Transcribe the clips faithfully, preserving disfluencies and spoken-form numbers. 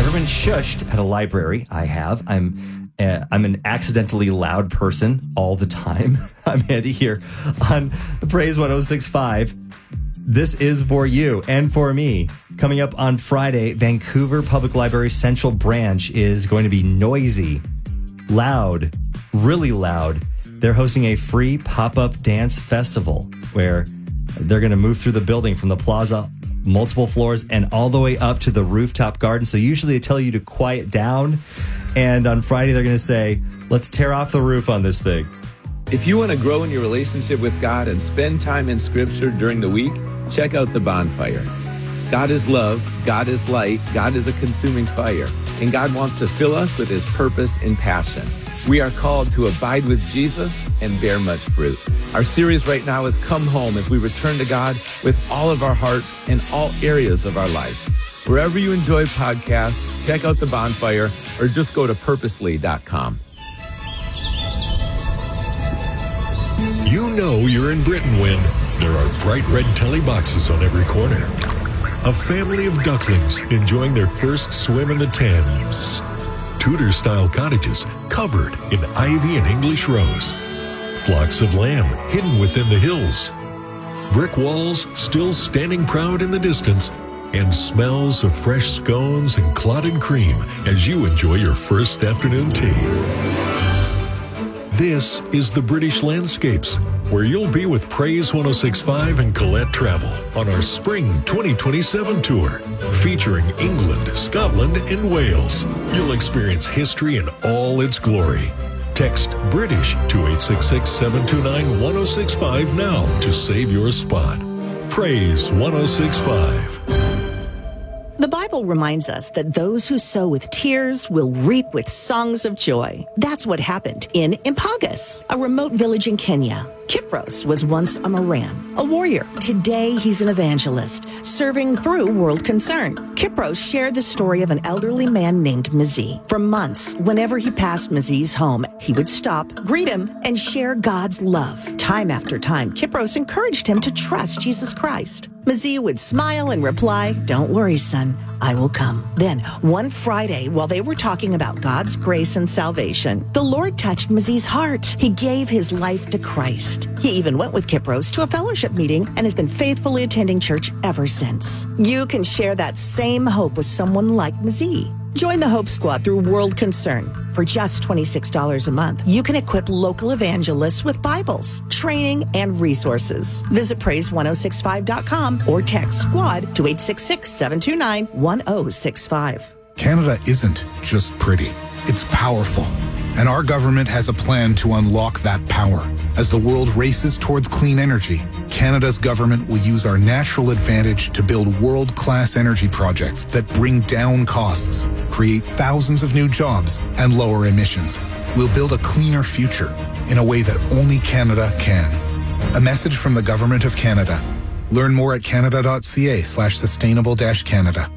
ever been shushed at a library? I have. I'm uh, I'm an accidentally loud person all the time. I'm Andy here on Praise one oh six point five. This is for you and for me. Coming up on Friday, Vancouver Public Library Central Branch is going to be noisy, loud, really loud. They're hosting a free pop-up dance festival where they're going to move through the building from the plaza, multiple floors, and all the way up to the rooftop garden. So usually they tell you to quiet down. And on Friday, they're going to say, let's tear off the roof on this thing. If you want to grow in your relationship with God and spend time in Scripture during the week, check out The Bonfire. God is love, God is light, God is a consuming fire, and God wants to fill us with His purpose and passion. We are called to abide with Jesus and bear much fruit. Our series right now is Come Home as we return to God with all of our hearts in all areas of our life. Wherever you enjoy podcasts, check out The Bonfire or just go to purposely dot com. You know you're in Britain when there are bright red telly boxes on every corner. A family of ducklings enjoying their first swim in the Thames. Tudor-style cottages covered in ivy and English rose. Flocks of lamb hidden within the hills. Brick walls still standing proud in the distance. And smells of fresh scones and clotted cream as you enjoy your first afternoon tea. This is the British Landscapes, where you'll be with Praise one oh six point five and Colette Travel on our Spring twenty twenty-seven tour, featuring England, Scotland, and Wales. You'll experience history in all its glory. Text British to eight six six, seven two nine, one oh six five now to save your spot. Praise one oh six point five. The Bible reminds us that those who sow with tears will reap with songs of joy. That's what happened in Impagas, a remote village in Kenya. Kipros was once a Moran, a warrior. Today, he's an evangelist, serving through World Concern. Kipros shared the story of an elderly man named Mazi. For months, whenever he passed Mazi's home, he would stop, greet him, and share God's love. Time after time, Kipros encouraged him to trust Jesus Christ. Mazi would smile and reply, "Don't worry, son, I will come." Then, one Friday, while they were talking about God's grace and salvation, the Lord touched Mazi's heart. He gave his life to Christ. He even went with Kipros to a fellowship meeting and has been faithfully attending church ever since. You can share that same hope with someone like Mazi. Join the Hope Squad through World Concern. For just twenty-six dollars a month, you can equip local evangelists with Bibles, training, and resources. Visit praise one oh six five dot com or text SQUAD to eight six six, seven two nine, one oh six five. Canada isn't just pretty, it's powerful. And our government has a plan to unlock that power. As the world races towards clean energy, Canada's government will use our natural advantage to build world-class energy projects that bring down costs, create thousands of new jobs, and lower emissions. We'll build a cleaner future in a way that only Canada can. A message from the Government of Canada. Learn more at canada.ca slash sustainable dash Canada.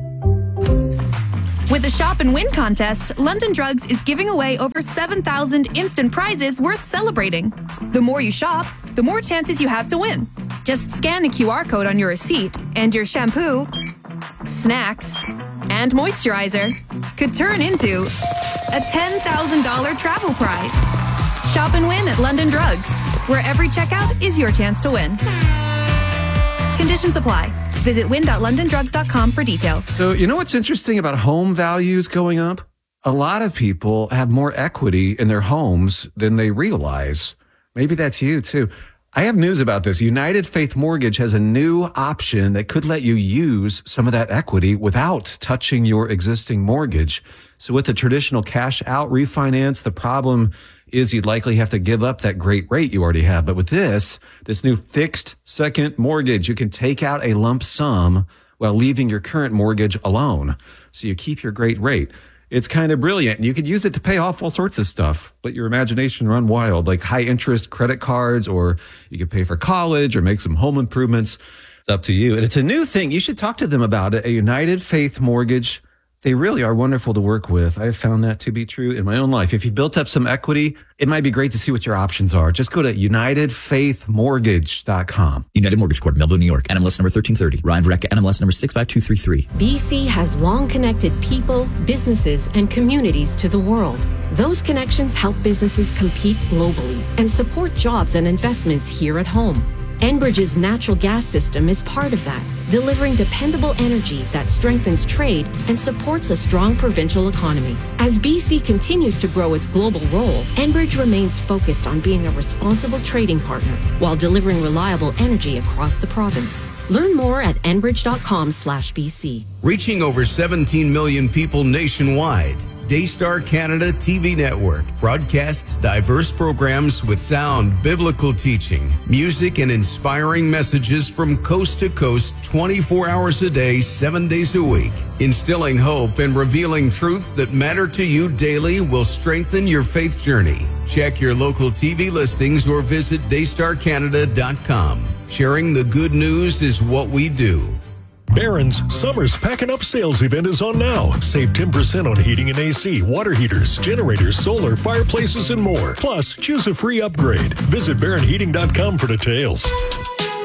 With the Shop and Win contest, London Drugs is giving away over seven thousand instant prizes worth celebrating. The more you shop, the more chances you have to win. Just scan a Q R code on your receipt, and your shampoo, snacks, and moisturizer could turn into a ten thousand dollars travel prize. Shop and win at London Drugs, where every checkout is your chance to win. Conditions apply. Visit win dot london drugs dot com for details. So, you know what's interesting about home values going up? A lot of people have more equity in their homes than they realize. Maybe that's you, too. I have news about this. United Faith Mortgage has a new option that could let you use some of that equity without touching your existing mortgage. So with the traditional cash out refinance, the problem is you'd likely have to give up that great rate you already have. But with this, this new fixed second mortgage, you can take out a lump sum while leaving your current mortgage alone. So you keep your great rate. It's kind of brilliant. You could use it to pay off all sorts of stuff. Let your imagination run wild, like high interest credit cards, or you could pay for college or make some home improvements. It's up to you. And it's a new thing. You should talk to them about it. A United Faith Mortgage. They really are wonderful to work with. I've found that to be true in my own life. If you built up some equity, it might be great to see what your options are. Just go to united faith mortgage dot com. United Mortgage Corp, Melville, New York. N M L S number thirteen thirty. Ryan Verrecka, N M L S number six five two three three. B C has long connected people, businesses, and communities to the world. Those connections help businesses compete globally and support jobs and investments here at home. Enbridge's natural gas system is part of that, delivering dependable energy that strengthens trade and supports a strong provincial economy. As B C continues to grow its global role, Enbridge remains focused on being a responsible trading partner while delivering reliable energy across the province. Learn more at enbridge.com slash BC. Reaching over seventeen million people nationwide, Daystar Canada T V Network broadcasts diverse programs with sound biblical teaching, music, and inspiring messages from coast to coast twenty-four hours a day, seven days a week. Instilling hope and revealing truths that matter to you daily will strengthen your faith journey. Check your local T V listings or visit daystar canada dot com. Sharing the good news is what we do. Barron's Summer's Packing Up sales event is on now. Save ten percent on heating and A C, water heaters, generators, solar, fireplaces, and more. Plus, choose a free upgrade. Visit Barron Heating dot com for details.